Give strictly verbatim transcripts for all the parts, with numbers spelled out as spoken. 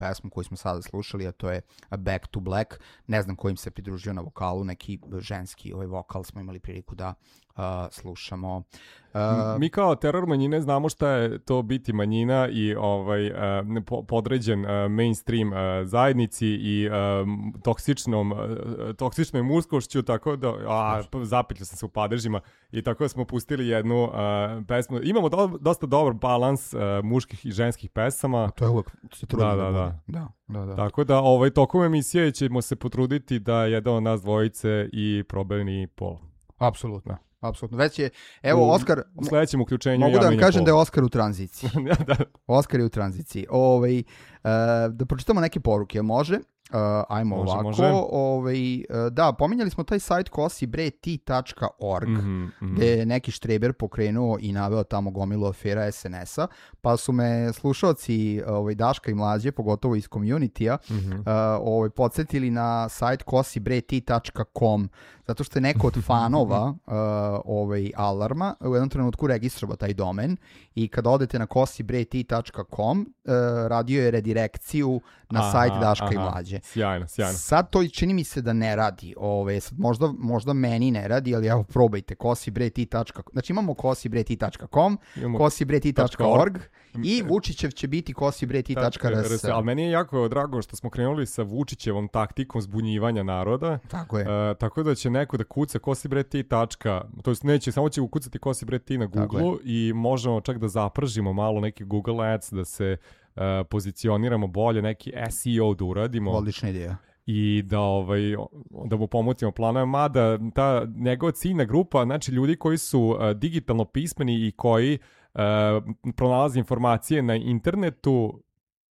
pesmu koju smo sada slušali, a to je Back to Black. Ne znam kojim se pridružio na vokalu, neki ženski ovaj vokal smo imali priliku da uh, slušamo. Uh, Mi kao teror manjine znamo šta je to biti manjina i ovaj uh, podređen uh, mainstream uh, zajednici i uh, toksičnom, uh, toksičnoj muškošću, tako da a, zapetljao sam se u padežima i tako da smo pustili jednu uh, pesmu. Imamo do, dosta dobar balans uh, muških i ženskih pesama. To je uvek se trudi da, da, da, da. da, da, da. Tako da ovaj, tokom emisije ćemo se potruditi da jedan od nas dvojice i probeni pol. Apsolutno. Apsolutno. Već je, evo, u, Oskar... U sledećem uključenju mogu da vam kažem pol. da je Oskar u tranziciji. da. Oskar je u tranziciji. Ovaj, uh, da pročitamo neke poruke, može? Uh, ajmo može, ovako. Može. Ovaj, uh, da, pominjali smo taj sajt kosibreti tačka org, mm-hmm, mm-hmm. gde je neki štreber pokrenuo i naveo tamo gomilu afera es en es-a, pa su me slušalci ovaj, Daška i Mlađe, pogotovo iz community-a, mm-hmm. uh, ovaj, podsjetili na sajt kosibreti tačka com, zato što je neko od fanova uh, ovaj, Alarma u jednom trenutku registrovao taj domen i kada odete na kosibreti tačka com uh, radio je redirekciju na aha, sajt Daška aha. i Mlađe. Sjajno, sjajno. Sad to čini mi se da ne radi. Ove, sad možda, možda meni ne radi, ali evo probajte kosibreti tačka com. Znači imamo kosibreti tačka com, kosibreti tačka org i Vučićev će biti kosibreti tačka er es. Ali meni je jako drago što smo krenuli sa Vučićevom taktikom zbunjivanja naroda. Tako je. Uh, tako da će neko da kuca kosibreti. To jest neće, samo će ukucati kosibreti na Google i možemo čak da zapržimo malo neki Google Ads, da se uh, pozicioniramo bolje, neki es e o da uradimo. Odlična ideja. I da ovaj da mu pomutimo planove, mada ta njegova ciljna grupa, znači ljudi koji su uh, digitalno pismeni i koji uh, pronalaze informacije na internetu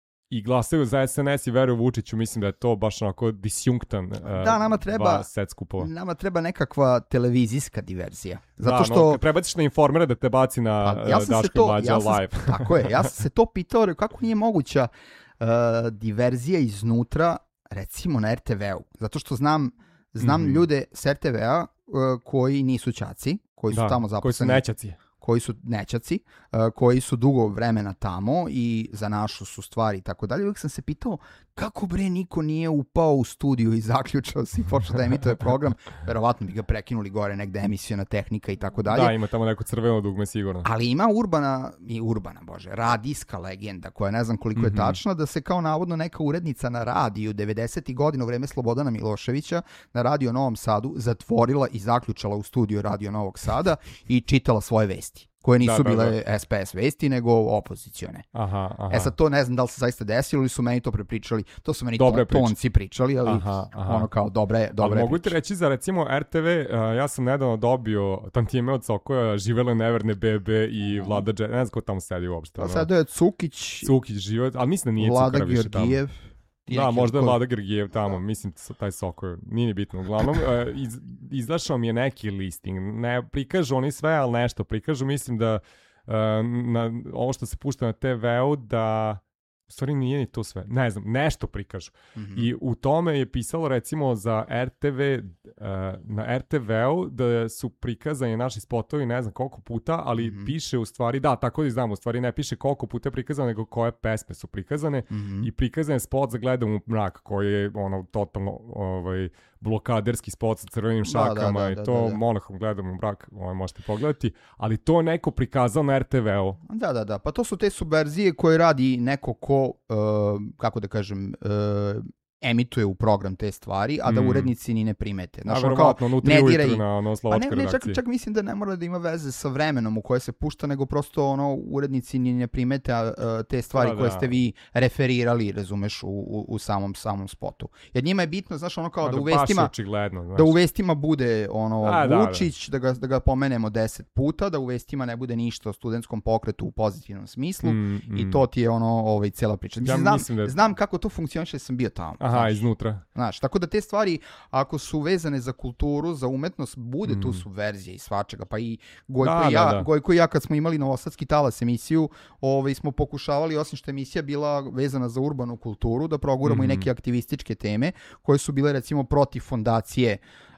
i glasaju za es en es i veruju Vučiću, mislim da je to baš onako disjunktan uh, da, nama treba, set skupova. Nama treba nekakva televizijska diverzija. Zato da, što... No, prebaciš na Informera da te baci na uh, ja Daška i Mlađa ja live. Tako je, ja sam se to pitao, kako nije moguća uh, diverzija iznutra, recimo na er te veu. Zato što znam, znam mm-hmm. ljude s er te vea uh, koji nisu ćaci, koji su da, tamo zaposleni. Koji su nećaci. koji su nećaci, uh, koji su dugo vremena tamo i za našu su stvari i tako dalje. Uvijek sam se pitao kako bre niko nije upao u studiju i zaključao se i počeo da emituje program. Verovatno bi ga prekinuli gore negde emisiona tehnika i tako dalje. Da, ima tamo neko crveno dugme sigurno. Ali ima urbana, i urbana, bože, radijska legenda koja ne znam koliko mm-hmm. je tačna, da se kao navodno neka urednica na radiju devedesetih godina u vreme Slobodana Miloševića na Radio Novom Sadu zatvorila i zaključala u studiju Radio Novog Sada i čitala svoje vesti, koje nisu da, da, bile da. es pe es vesti, nego opozicione. Aha, aha. E sad to ne znam da li se zaista desilo ili su meni to prepričali, to su meni dobre to, tonci pričali, ali aha, aha. ono kao dobre, dobre ali mogu ti reći za recimo er te ve, uh, ja sam nedavno dobio tantijeme od Sokoja, Živele neverne bebe i Vlada Dže, ne znam ko tamo sedi uopšte. Pa sad je Cukić, Cukić život, ali mislim da nije Vlada Cukara više tamo. Georgijev. Da, možda je Vlada Grgijev tamo, mislim taj Sokoj, nije ni bitno. Uglavnom, uh, iz, izašao mi je neki listing, ne prikažu oni sve, ali nešto prikažu, mislim da uh, na, ovo što se pušta na te veu, da u stvari nije ni to sve, ne znam, nešto prikažu. Mm-hmm. I u tome je pisalo recimo za er te ve, uh, na er te veu da su prikazani naši spotovi ne znam koliko puta, ali mm-hmm. piše u stvari, da, tako da znam, u stvari ne piše koliko puta je prikazano, nego koje pesme su prikazane mm-hmm. i prikazan je spot za Gledam u mrak, koji je ono totalno ovaj, blokaderski spot sa crvenim šakama da, da, da, i to da, da. Monahom Gledam u mrak, ovaj, možete pogledati, ali to neko prikazao na er te veu. Da, da, da, pa to su te subverzije koje radi neko ko, uh, kako da kažem, uh, emituje u program te stvari, a da mm. urednici ni ne primete. Znaš, a verovatno, ono, ne diraj... na ono slovačkoj pa ne, ne, čak, redakciji. čak mislim da ne mora da ima veze sa vremenom u koje se pušta, nego prosto ono, urednici ni ne primete a, a, te stvari da, koje da. ste vi referirali, razumeš, u, u, u samom samom spotu. Jer njima je bitno, znaš, ono kao a, da, da u vestima da u vestima bude ono a, Vučić, da, da. Da, ga, da ga pomenemo deset puta, da u vestima ne bude ništa o studentskom pokretu u pozitivnom smislu mm, mm. i to ti je ono ovaj, cijela priča. Mislim, ja znam, da... znam kako to funkcioniše, jer sam bio tamo. Aha, znaš, iznutra. Znaš, tako da te stvari, ako su vezane za kulturu, za umetnost, bude mm. tu subverzije i svačega. Pa i Gojko, da, i, ja, da, da. Gojko i ja, kad smo imali Novosadski talas emisiju, ovaj, smo pokušavali, osim što je emisija bila vezana za urbanu kulturu, da proguramo mm. i neke aktivističke teme, koje su bile recimo protiv fondacije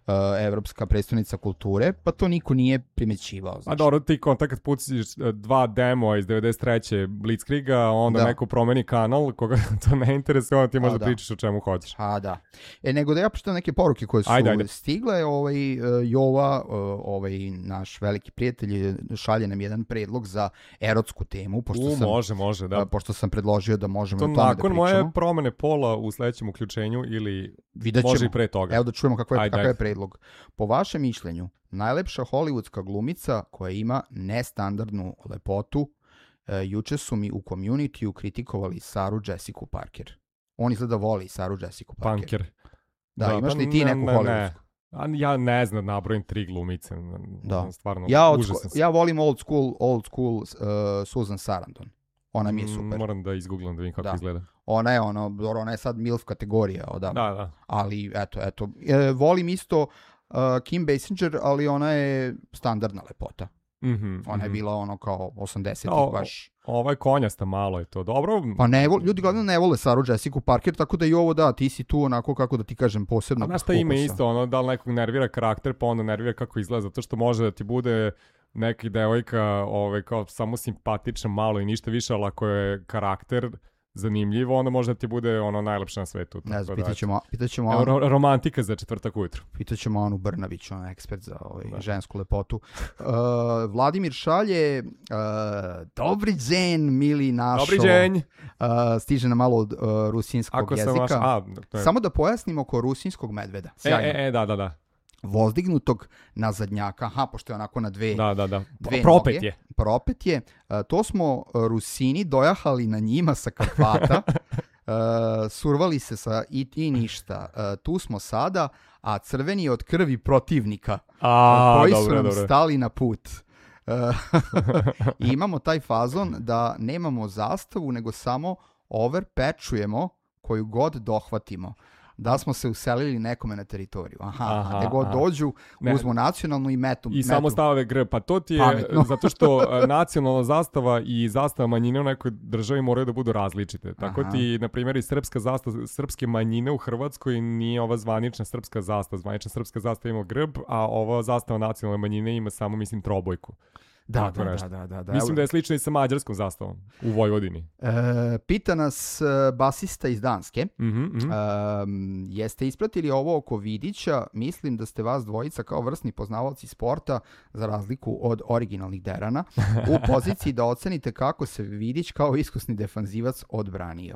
uh, evropska predstavnica kulture, pa to niko nije primećivao. A dobro, ti kontakt puciš dva demo iz devedeset treće Blitzkriga, onda da. neko promeni kanal, koga to ne interesuje, onda ti možda da. pričaš o čemu hoćeš. A da. E, nego da ja pročitam neke poruke koje su ajde, ajde. stigle, ovaj, Jova, ovaj, naš veliki prijatelj, šalje nam jedan predlog za erotsku temu, pošto U, sam, može, može, da. pošto sam predložio da možemo to o tome da pričamo. To nakon moje promene pola u sledećem uključenju ili može i pre toga? Evo da čujemo kakav je, kakav je predlog. Po vašem mišljenju, najlepša hollywoodska glumica koja ima nestandardnu lepotu, e, juče su mi u community-u kritikovali Saru Jessica Parker. On izgleda voli Saru Jessica Parker. Punker. Da, da, imaš li ti neku ne, hollywoodsku? Ne. Ja ne znam, nabrojim tri glumice. Da. Stvarno, ja, od, ja volim old school, old school uh, Susan Sarandon. Ona mi je super. Moram da izgooglam da vidim kako da. izgleda. Ona je ono, ona je sad milf kategorija odavno. Da, da. Ali eto, eto. E, volim isto uh, Kim Basinger, ali ona je standardna lepota. Mm-hmm, ona je mm-hmm. bila ono kao osamdesetih o, baš. Ovaj konjasta malo je to dobro. Pa ne vole, ljudi glavno ne vole Saru Jessica Parker, tako da i ovo da, ti si tu onako kako da ti kažem posebno. A znaš šta ima isto, ono da li nekog nervira karakter, pa onda nervira kako izgleda, zato što može da ti bude neka devojka ovaj, kao samo simpatična malo i ništa više, ali ako je karakter zanimljivo, onda možda ti bude ono najlepše na svetu. Ne znam, pitaćemo, pitaćemo Anu, ro- romantika za četvrtak ujutru. Pitaćemo Anu Brnavić, ona je ekspert za ovaj, žensku lepotu. Uh, Vladimir šalje, uh, dobri džen, mili našo. Dobri džen. Uh, stiže na malo od uh, rusinskog Ako jezika. Vaš, a, Samo da pojasnimo oko rusinskog medveda. Sjajno. E, e, da, da, da. Vozdignutog nazadnjaka, aha, pošto je onako na dve, da, da, da. dve propet noge. je. Propet je. Uh, to smo Rusini dojahali na njima sa Karpata, uh, survali se sa i, i ništa. Uh, tu smo sada, a crveni je od krvi protivnika, a, koji dobro, su nam dobro. stali na put. Uh, I imamo taj fazon da nemamo zastavu, nego samo overpečujemo koju god dohvatimo. Da smo se uselili nekome na teritoriju. Aha, aha gde god aha. dođu, uzmu ne. nacionalnu i metu. I metu. samo stave gr. Pa to ti je, Pametno. zato što nacionalna zastava i zastava manjine u nekoj državi moraju da budu različite. Tako aha. ti, na primjer, i srpska zastava, srpske manjine u Hrvatskoj nije ova zvanična srpska zastava. Zvanična srpska zastava ima grb, a ova zastava nacionalne manjine ima samo, mislim, trobojku. Da, da, da, da, da, da. Mislim da je slično i sa mađarskom zastavom u Vojvodini. E, pita nas basista iz Danske. Mm-hmm, mm-hmm. E, jeste ispratili ovo oko Vidića? Mislim da ste vas dvojica kao vrsni poznavalci sporta, za razliku od originalnih derana, u poziciji da ocenite kako se Vidić kao iskusni defanzivac odbranio.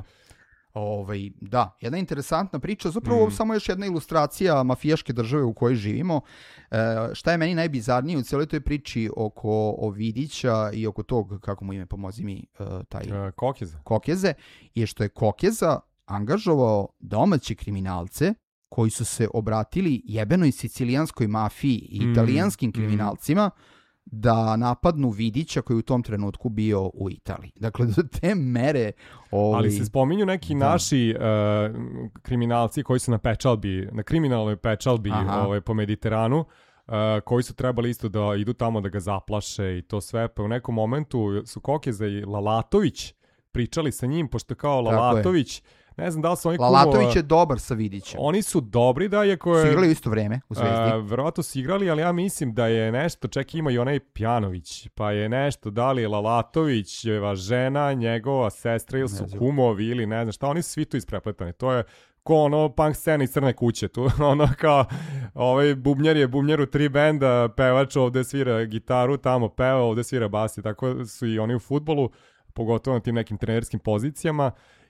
Ovaj, da, jedna interesantna priča, zapravo mm. samo još jedna ilustracija mafijaške države u kojoj živimo. E, šta je meni najbizarnije u cijeloj toj priči oko Ovidića i oko tog, kako mu ime, pomozi mi, uh, taj... Uh, Kokeza. Kokeze, je što je Kokeza angažovao domaće kriminalce koji su se obratili jebenoj sicilijanskoj mafiji i italijanskim mm. kriminalcima mm. da napadnu Vidića koji je u tom trenutku bio u Italiji. Dakle, do te mere... Ovi... Ali se spominju neki da. naši uh, kriminalci koji su na pečalbi, na kriminalnoj pečalbi ovaj, po Mediteranu, uh, koji su trebali isto da idu tamo da ga zaplaše i to sve. Pa u nekom momentu su Kokeza i Lalatović pričali sa njim, pošto kao Lalatović... Ne znam da li su oni... Lalatović kumo, je dobar sa Vidićem. Oni su dobri da je... Koje, su igrali u isto vreme u Zvezdi. Uh, verovatno su igrali, ali ja mislim da je nešto, čak ima i onaj Pjanović, pa je nešto, da li je Lalatovićeva žena, njegova sestra ili su kumovi ili ne znam šta, oni su svi tu isprepletani. To je ko ono punk scena iz Crne kuće, tu ono kao ovaj bubnjar je bubnjar u tri benda, pevač ovde svira gitaru, tamo peva, ovde svira bas, tako su i oni u fudbalu, pogotovo na tim nekim trenerskim pozicijama.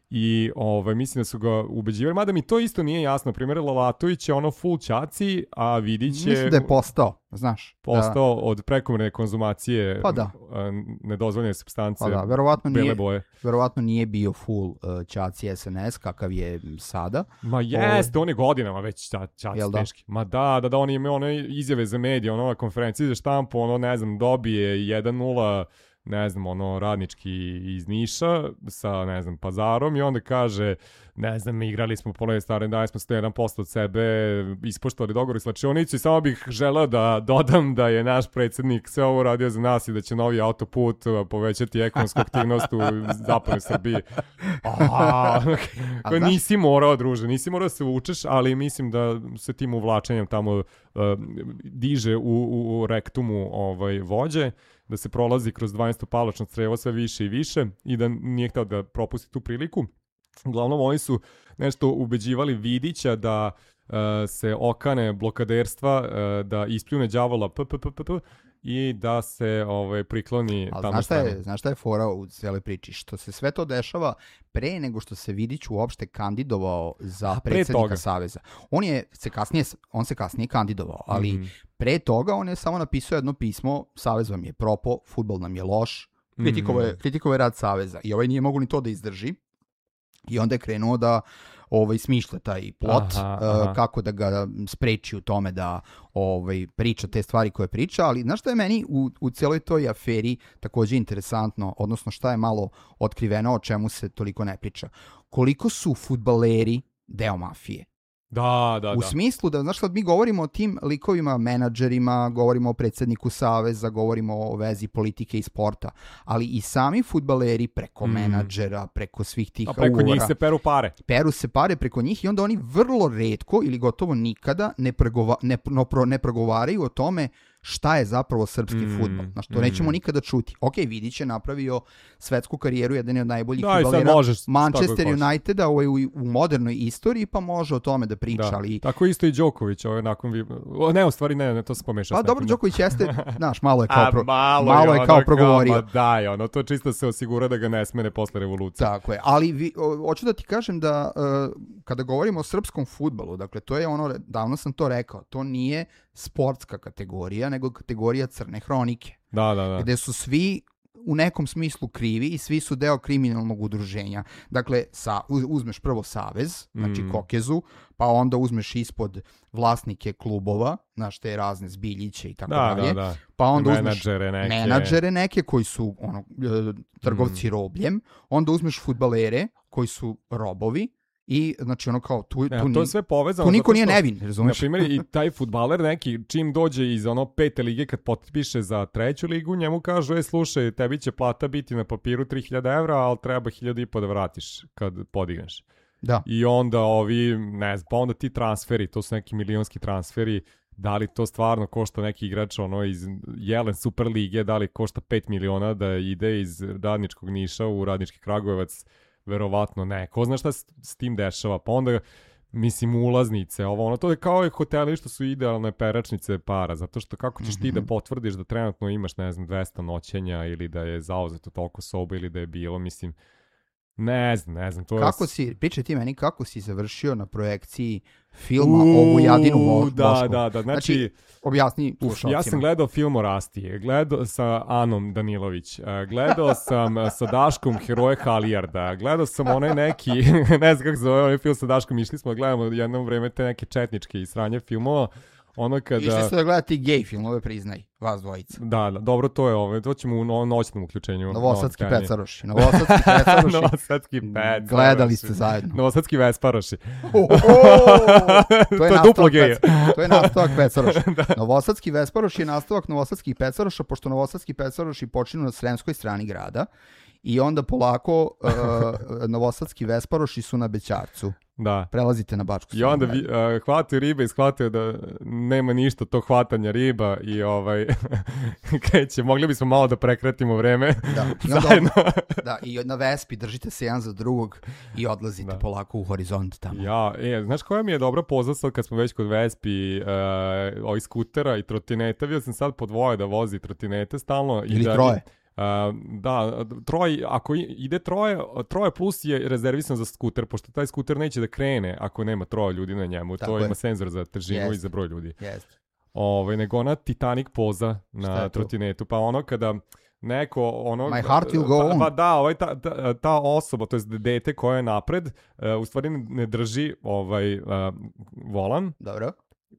I ovaj, mislim da su ga ubeđivali, mada mi to isto nije jasno. Primjer, Lalatović je ono full čaci, a Vidić je... Mislim da je postao, znaš. Postao da. od prekomerne konzumacije pa da. nedozvoljene supstance, pa da. Verovatno bele nije, boje. Verovatno nije bio full uh, čaci S N S kakav je sada. Ma jeste, o... on je godinama već čaci da? teški. Ma da, da, da, on ima one izjave za medije, ono na konferenciji za štampu, ono ne znam, dobije jedan nula ne znam, ono, radnički iz Niša sa, ne znam, Pazarom i onda kaže, ne znam, igrali smo pole stare, dali smo sto jedan posto od sebe, ispoštovali dogovor i slačionicu i samo bih želeo da dodam da je naš predsjednik sve ovo radio za nas i da će novi autoput povećati ekonomsku aktivnost u zapadnoj Srbiji. A, a nisi morao, druže, nisi morao da se učeš, ali mislim da se tim uvlačenjem tamo uh, diže u, u, u rektumu ovaj, vođe, da se prolazi kroz dvanaestopaločno crevo sve više i više i da nije htio da propusti tu priliku. Uglavnom, oni su nešto ubeđivali Vidića da uh, se okane blokaderstva, uh, da ispljune đavola p, p, p, p, p, i da se ovaj, prikloni ali tamo znaš šta je, znaš šta je fora u cijeloj priči? Što se sve to dešava pre nego što se Vidić uopšte kandidovao za predsjednika Saveza. On je se kasnije, on se kasnije kandidovao, ali mm. pre toga on je samo napisao jedno pismo, Savez vam je propo, fudbal nam je loš, kritikovo je, kritikovo je rad Saveza i ovaj nije mogu ni to da izdrži. I onda je krenuo da ovaj, smišlja taj plot, aha, aha. Uh, kako da ga spreči u tome da ovaj, priča te stvari koje priča, ali znaš šta je meni u, u cijeloj toj aferi također interesantno, odnosno šta je malo otkriveno, o čemu se toliko ne priča. Koliko su fudbaleri deo mafije? Da, da, u da. smislu da, znaš, sad mi govorimo o tim likovima, menadžerima, govorimo o predsjedniku Saveza, govorimo o vezi politike i sporta, ali i sami fudbaleri preko mm. menadžera, preko svih tih uvora. A preko njih se peru pare. Peru se pare preko njih i onda oni vrlo retko ili gotovo nikada ne, pregova, ne, no, pro, ne progovaraju o tome šta je zapravo srpski mm, fudbal. Znači, to mm. nećemo nikada čuti. Ok, Vidić je napravio svetsku karijeru, jedan je od najboljih da, fudbalera Manchester Uniteda u, u, u modernoj istoriji, pa može o tome da priča. Da. Ali... Tako isto i Đoković. Ovaj, nakon vi... o, ne, u stvari ne, ne, to se pomešao. Pa dobro, Đoković jeste, znaš, malo je kao, pro... malo malo je kao progovorio. Ma daj, ono, to čisto se osigura da ga ne smene posle revolucije. Tako je, ali vi, o, hoću da ti kažem da uh, kada govorimo o srpskom fudbalu, dakle, to je ono, davno sam to rekao, to nije sportska kategorija, nego kategorija crne hronike. Da, da, da. Gde su svi u nekom smislu krivi i svi su deo kriminalnog udruženja. Dakle, sa, uzmeš prvo Savez, znači mm. Kokezu, pa onda uzmeš ispod vlasnike klubova, znaš, te razne Zbiljiće i tako da, dalje. Da, da. Pa onda uzmeš menadžere neke. menadžere neke koji su ono, trgovci mm. robljem, onda uzmeš fudbalere koji su robovi, i znači ono kao tu, ne, tu, to je sve povezano, tu niko nije što, nevin, razumeš? Na primjer i taj fudbaler neki čim dođe iz ono pete lige kad potpiše za treću ligu, njemu kažu je slušaj, tebi će plata biti na papiru tri hiljade evra, ali treba hiljadu i po da vratiš kad podigneš. Da. I onda ovi, ne znam, pa onda ti transferi, to su neki milionski transferi, da li to stvarno košta neki igrač ono iz Jelen Super lige, da li košta pet miliona da ide iz Radničkog Niša u Radnički Kragujevac, verovatno ne. Ko zna šta s, s tim dešava? Pa onda, mislim, ulaznice, ovo, ono, to je kao i hoteli što su idealne peračnice para, zato što kako ćeš mm-hmm. ti da potvrdiš da trenutno imaš, ne znam, dvesta noćenja ili da je zauzeto toliko soba ili da je bilo, mislim, ne znam, ne znam. To kako je... si, pričaj ti meni, kako si završio na projekciji filma o Vujadinu Bošku? Da, da, da, znači, znači objasni slušalcima. Ja sam gledao film o Rastije, gledao sa Anom Danilović, gledao sam sa Daškom Heroje Halijarda, gledao sam onaj neki, ne znam kako se zove onaj film sa Daškom, išli smo da gledamo jedno vreme te neke četničke i sranje filmova. Ono kada... Išli ste da gledati gej filmove, priznaj, vas dvojica. Da, da, dobro, to je ovo, to ćemo u noćnom uključenju. Novosadski pecaroši, Novosadski pecaroši. Novosadski pecaroši. Gledali ste zajedno. Novosadski vesparoši. Oh, oh, to je, to je duplo gej. To je nastavak pecaroša. Novosadski vesparoši je nastavak Novosadskih pecaroša, pošto Novosadski pecaroši počinu na sremskoj strani grada. I onda polako uh, Novosadski vesparoši su na Bećarcu. Da. Prelazite na Bačku. I onda vi, uh, hvataju ribe i shvataju da nema ništa to hvatanja riba i ovaj kreće. Mogli bismo malo da prekratimo vreme. Da. I onda, zajedno. Da, i na Vespi držite se jedan za drugog i odlazite da. polako u horizont tamo. Ja, e, znaš koja mi je dobra poza sad kad smo već kod Vespi, uh, ovi skutera i trotineta. Vidio sam sad po dvoje da vozi trotinete stalno. Ili i da, troje. Uh, da, troj, ako ide troje, troje plus je rezervisan za skuter, pošto taj skuter neće da krene ako nema troje ljudi na njemu. Tako to je. Ima senzor za težinu yes. i za broj ljudi. Yes. Ove, nego ona Titanic poza na trotinetu, pa ono kada neko ono... My heart will go pa, on. Pa da, ovaj, ta, ta, ta osoba, to je dete koje je napred, uh, u stvari ne drži ovaj uh, volan. Dobro.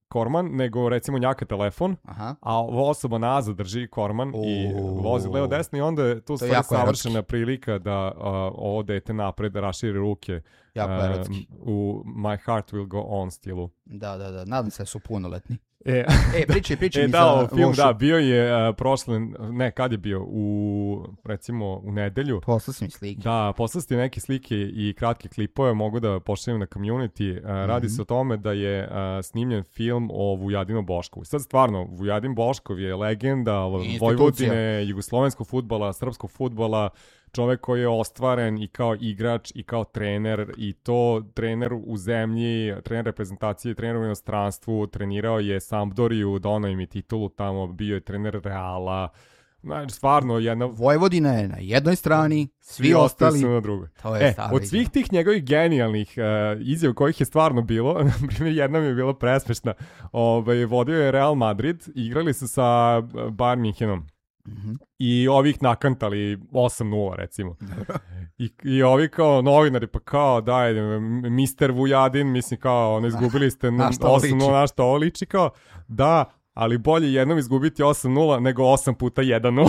korman, nego recimo njaka telefon, Aha. a osoba nazad drži korman o... i vozi levo desno i onda je tu stvari savršena prilika da uh, ovo dete napred da raširi ruke uh, u My Heart Will Go On stilu. Da, da, da, nadam se da su punoletni. E, e pričaj, pričaj e, mi da, za film, lošu. Da, bio je uh, prošle, ne, kad je bio? U, recimo, u nedelju. Poslao si mi slike. Da, poslao si neke slike i kratke klipove, mogu da pošaljem na community. Uh, mm-hmm. Radi se o tome da je uh, snimljen film o Vujadinu Boškovu. Sad stvarno, Vujadin Boškov je legenda Vojvodine, jugoslovenskog fudbala, srpskog fudbala, čovek koji je ostvaren i kao igrač i kao trener i to trener u zemlji, trener reprezentacije, trener u inostranstvu, trenirao je Sampdoriju, donao im je titulu tamo, bio je trener Reala, znači stvarno jedna... Vojvodina je na jednoj strani, svi, svi ostali su na drugoj. To je e, od svih tih njegovih genijalnih uh, izjava kojih je stvarno bilo, na primjer jedna mi je bila presmešna, ovaj, vodio je Real Madrid, igrali su sa Bayern Münchenom. Mm-hmm. I ovih nakantali osam nula recimo. I, I ovi kao novinari pa kao daj mister Vujadin, mislim kao ono izgubili ste osam nula, na što ovo liči kao da, ali bolje jednom izgubiti osam nula nego osam puta jedan nula.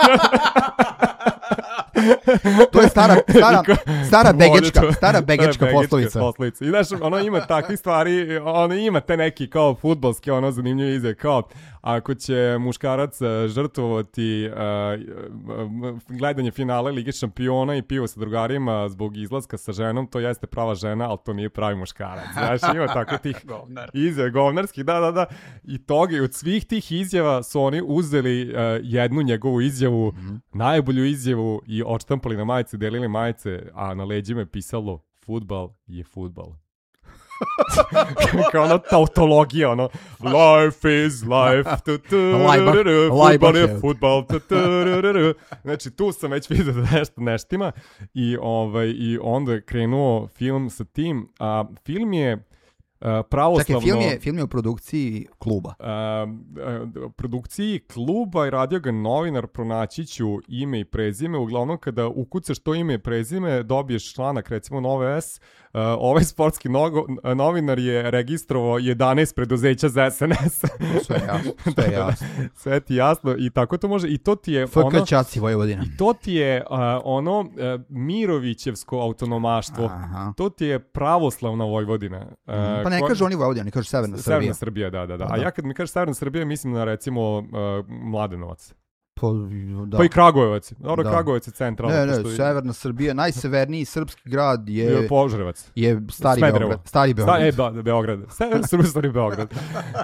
To je stara, stara, stara begečka, stara begečka poslovica. poslovica. I znaš, ono ima takvih stvari, ono ima te neki kao fudbalski, ono zanimljive izjave, kao ako će muškarac žrtvovati uh, gledanje finale Lige šampiona i pivo sa drugarima zbog izlaska sa ženom, to jeste prava žena, ali to nije pravi muškarac. Znaš, ima tako tih izjava govnarskih, da, da, da. I toga, i od svih tih izjava su oni uzeli uh, jednu njegovu izjavu, mm-hmm. najbolju izjavu i odštampali na majice, delili majice, a na leđima je pisalo fudbal je fudbal. Kao ono tautologija, ono life is life, fudbal je fudbal. Znači tu sam već vidio da nešto neštima i, ovaj, i onda je krenuo film sa tim, a film je Uh, pravoslavno... Čekaj, film je, film je u produkciji kluba. Uh, uh, produkciji kluba i radio ga novinar, pronaći ću ime i prezime. Uglavnom, kada ukucaš to ime i prezime, dobiješ članak, recimo Nove S. Uh, ovaj sportski nogo, novinar je registrovao jedanaest preduzeća za S N S. Sve je jasno, sve je jasno. Sve ti jasno i tako to može. I to ti je F K Čaci Vojvodina. I to ti je uh, ono uh, Mirovićevsko autonomaštvo. Aha. To ti je pravoslavna Vojvodina. Uh, pa ne kažu oni Vojvodina, ne kažu Severna Srbija. Severna Srbija, da, da, da. A ja kad mi kažeš Severna Srbija, mislim na recimo uh, Mladenovac. Pa, da. Pa i Kragujevac. Dobro, da. Kragujevac je centralno. Ne, ne, postoji... Severna Srbija, najseverniji srpski grad je... je Požarevac. Je Stari Smedrevo. Beograd. Stari Beograd. Sta, e, da, Beograd. Severna Srbija, Stari Beograd.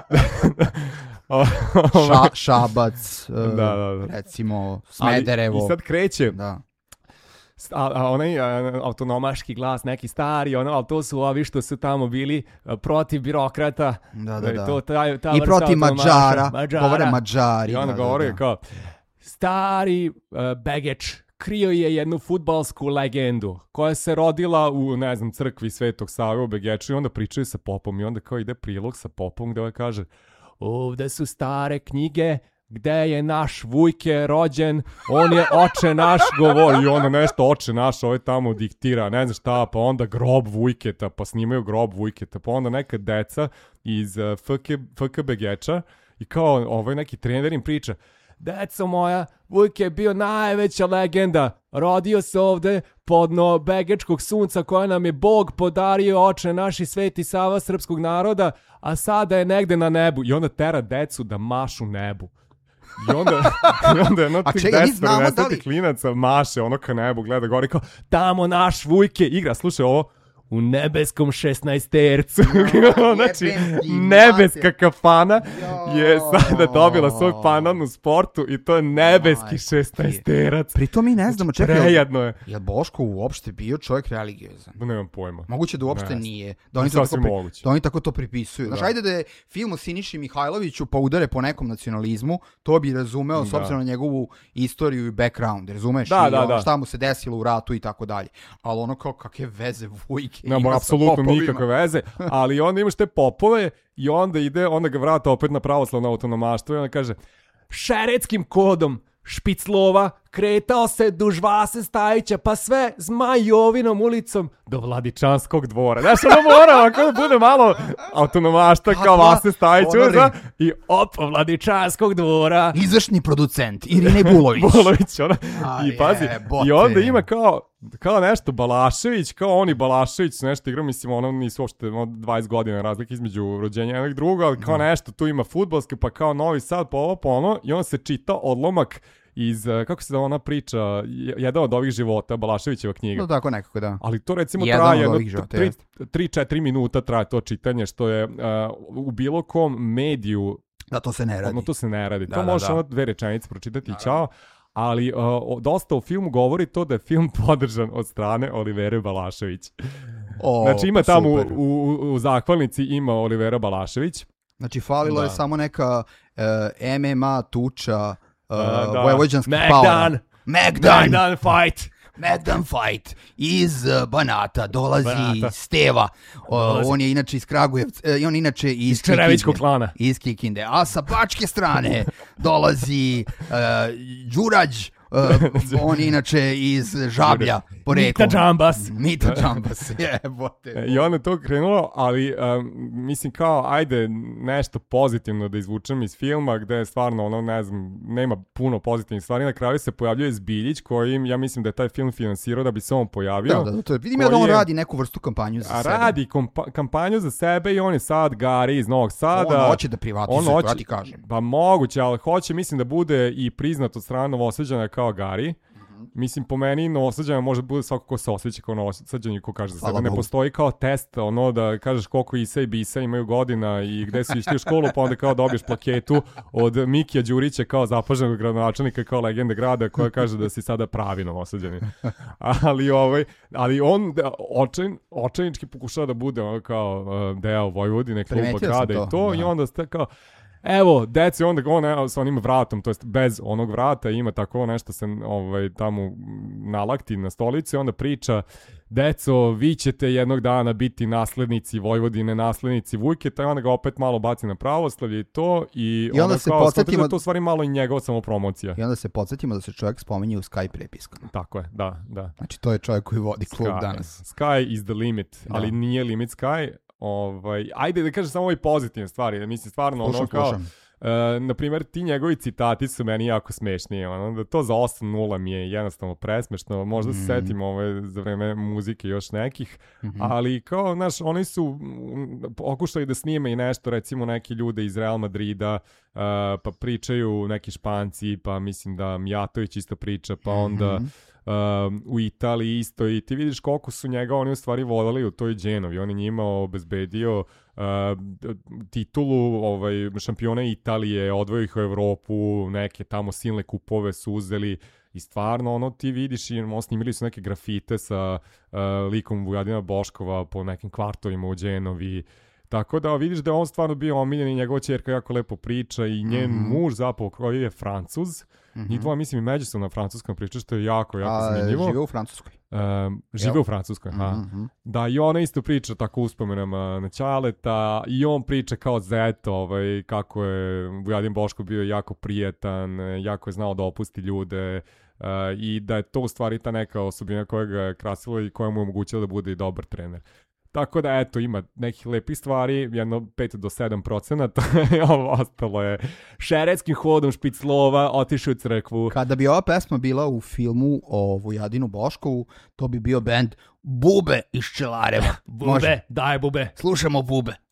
Ša, Šabac, uh, da, da, da. recimo Smederevo. Ali, i sad kreće... Da. A, a onaj a, autonomaški glas, neki stari, ono, ali to su ovi što su tamo bili a, protiv birokrata. Da, da, da. To, ta, ta I protiv Mađara, Mađara, govore Mađari. I ono da, govore da, da. kao, stari uh, Begeč krio je jednu fudbalsku legendu koja se rodila u, ne znam, crkvi Svetog Save u Begeču i onda pričaju sa popom i onda kao ide prilog sa popom gde ovaj kaže, ovde su stare knjige gde je naš Vujke rođen, on je oče naš govori i onda nešto oče naš ovaj tamo diktira, ne znam šta, pa onda grob Vujketa, pa snimaju grob Vujketa, pa onda neka deca iz uh, F K, F K Begeča i kao ovaj neki trener im priča, deco moja, Vujke je bio najveća legenda, rodio se ovde podno Begečkog sunca koja nam je Bog podario, oče naši Sveti Sava srpskog naroda, a sada je negde na nebu i onda tera decu da mašu nebu. I onda, i onda jedno tih deset li... klinaca maše ono ka nebu, gleda gori kao tamo naš Vujke igra, slušaj ovo, u nebeskom šesnaestercu. No, znači, nebeska kafana je sada dobila svoj panon u sportu i to je nebeski šesnaesterac. Pritom mi ne znamo, čekaj, prejedno je. Je Boško uopšte bio čovjek religiozan? Da nemam pojma. Moguće da uopšte ne, nije. Da oni, tako pri, da oni tako to pripisuju. Znaš, ajde da je film o Siniši Mihajloviću pa udare po nekom nacionalizmu, to bi razumeo s obzirom na njegovu istoriju i background, razumeš? Da, I da, ono, da. Šta mu se desilo u ratu i tako dalje. Ali ono kao kakve veze Vujke nema apsolutno nikakve veze, ali onda imaš te popove i onda ide, onda ga vrata opet na pravoslavno autonomaštvo i onda kaže šeretskim kodom Špiclova kretao se duž Vase Stajića, pa sve Zmajovinom ulicom do Vladičanskog dvora. Znaš, ono mora ovako da bude malo autonomašta kao Vase Stajić uza i op, Vladičanskog dvora. Izvršni producent, Irine Bulović. Bulović, ona. I pazi, i onda ima kao, kao nešto Balašević, kao oni Balašević nešto igra, mislim, ono nisu uopšte dvadeset godina razlike između rođenja jednog druga, ali kao nešto, tu ima fudbalske, pa kao Novi Sad, pa ovo, pa ono, i on se čita odlomak iz, kako se da ona priča, jedan od ovih života, Balaševićeva knjiga. No tako nekako, da. Ali to recimo jedan traje jedno tri četiri minuta traje to čitanje, što je uh, u bilo kom mediju. Da, to se ne radi. No, to se ne radi. Da, to da, možeš da. ono dve rečenice pročitati da, i čao. Ali uh, dosta u filmu govori to da je film podržan od strane Olivere Balašević. O, znači ima tamo u, super. u, u zahvalnici ima Olivera Balašević. Znači falilo da. je samo neka uh, M M A tuča uh, da. vojvođanskih Megdan. paora. Megdan! Megdan fight! Megdan fight iz uh, Banata dolazi Banata. Steva. O, Dolazi. on je inače iz Kragujevca, uh, on inače iz, Iz Čerevićkog klana. Iz Kikinde. A sa bačke strane dolazi uh, Đurađ. Uh, on je inače iz Žablja poreklom. Mita Džambas. Mita Džambas, jebote. I onda je to krenulo, ali um, mislim kao, ajde nešto pozitivno da izvučem iz filma, gde je stvarno, ono, ne znam, nema puno pozitivnih stvari. Na kraju se pojavljuje Zbiljić, kojim, ja mislim da je taj film finansirao da bi se on pojavio. Da, da, to je. Vidim ja da on je, radi neku vrstu kampanju za a sebe. Radi kompa- kampanju za sebe i on je sad Gari iz Novog Sada. On hoće da privatizuje, ja ti kažem. Pa moguće, ali hoće, mislim da bude i priznat od strane Novosađana kao Gari. Mm-hmm. Mislim, po meni Novosađana može bude svako ko se osjeća kao Novosađan i ko kaže za sebe. Hvala ne Bogu. Postoji kao test, ono da kažeš koliko Isa i Bisa imaju godina i gde su išli u školu, pa onda kao dobiješ plaketu od Mikija Đurića kao zapaženog gradonačelnika, kao legende grada koja kaže da si sada pravi Novosađanin. ali, ovaj, ali on očajn, očajnički pokušava da bude ono kao uh, deo Vojvodine, kluba grada to, i to, da. I onda ste kao evo, deci, onda on evo, sa onim vratom, to jest bez onog vrata ima tako nešto se ovaj, tamo nalakti na stolici, onda priča, deco, vi ćete jednog dana biti naslednici Vojvodine, naslednici Vujketa, i onda ga opet malo baci na pravoslavlje i to, i, I onda, onda se kao, podsjetimo... da to u stvari malo i njegova samopromocija. I onda se podsjetimo da se čovjek spominje u Sky prepiskama. Tako je, da, da. Znači to je čovjek koji vodi klub Sky. danas. Sky is the limit, da. Ali nije limit Sky. Ovaj, ajde da kažem samo ove pozitivne stvari, mislim stvarno slušam, ono kao, slušam. Uh, na primjer ti njegovi citati su meni jako smešni, ono, da to za osam nula mi je jednostavno presmešno, možda se mm. setim ove, za vreme muzike još nekih, mm-hmm. ali kao, znaš, oni su pokušali da snime i nešto, recimo neki ljude iz Real Madrida, uh, pa pričaju neki Španci, pa mislim da Mijatović isto priča, pa onda mm-hmm. Uh, u Italiji isto i ti vidiš koliko su njega oni u stvari voljeli u toj Genovi, on je njima obezbedio uh, titulu ovaj, šampiona Italije, odvojio ih u Evropu, neke tamo silne kupove su uzeli i stvarno ono ti vidiš i ono, snimili su neke grafite sa uh, likom Vujadina Boškova po nekim kvartovima u Genovi. Tako da vidiš da je on stvarno bio omiljen i njegova ćerka jako lepo priča i njen mm-hmm. muž zapravo koji je Francuz. Mm-hmm. Njih dva mislim i međusobno na francuskom priča što je jako, jako A, zanimljivo. Žive u Francuskoj. Um, žive Jel? u Francuskoj, aha. Mm-hmm. Da, i ona isto priča tako uspomenama na Ćaleta i on priča kao zet, ovaj, kako je Vujadin Boško bio jako prijetan, jako je znao da opusti ljude uh, i da je to u stvari ta neka osobina koja ga je krasila i koja mu je omogućila da bude i dobar trener. Tako da, eto, ima nekih lepih stvari, jedno pet do sedam procenata, ovo ostalo je šereckim hodom špiclova, otišao u crkvu. Kada bi ova pesma bila u filmu o Vujadinu Boškovu, to bi bio bend Bube iz Čelareva. Bube, Može. Daj Bube. Slušamo Bube.